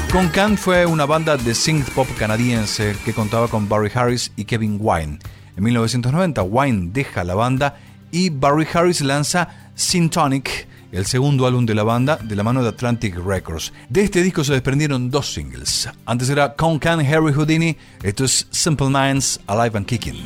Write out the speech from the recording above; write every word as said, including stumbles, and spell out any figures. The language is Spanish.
Con-Can fue una banda de synth pop canadiense que contaba con Barry Harris y Kevin Wine. En mil novecientos noventa, Wine deja la banda y Barry Harris lanza Syntonic, el segundo álbum de la banda, de la mano de Atlantic Records. De este disco se desprendieron dos singles. Antes era Con-Can, Harry Houdini. Esto es Simple Minds, Alive and Kicking.